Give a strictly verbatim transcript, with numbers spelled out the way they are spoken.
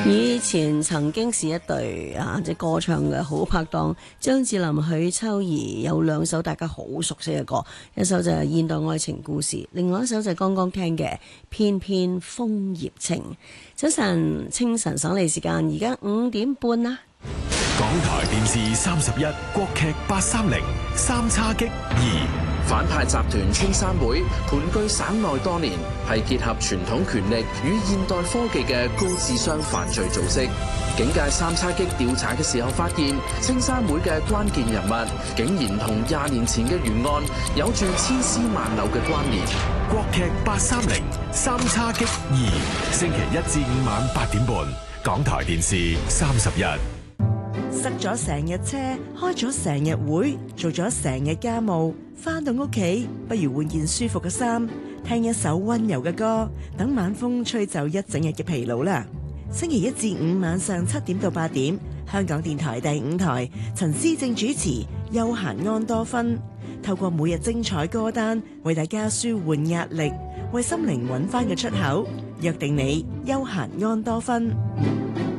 以前曾經是一對啊，即係歌唱嘅好拍檔，張智霖、許秋怡有兩首大家好熟悉嘅歌，一首就係《現代愛情故事》，另外一首就係剛剛聽嘅《偏偏楓葉情》。早晨，清晨爽利時間，而家五點半啦。 港台電視三十一，國劇八三零三叉戟二。 反派集團青山會盤踞省內多年，係結合傳統權力與現代科技嘅高智商犯罪組織。警界三叉戟調查嘅時候發現，青山會嘅關鍵人物竟然同廿年前嘅懸案有住千絲萬縷嘅關聯。 國劇八三零三叉戟二，星期一至五晚八點半，港台電視三十一。 塞咗成日車，開咗成日會，做咗成日家務，返到屋企不如換件舒服嘅衫，聽一首溫柔嘅歌，等晚風吹走一整日嘅疲勞啦。星期一至五晚上七點到八點，香港電台第五台，陳思正主持，休閒安多芬，透過每日精彩歌單，為大家舒緩壓力，為心靈揾返個出口，約定你休閒安多芬。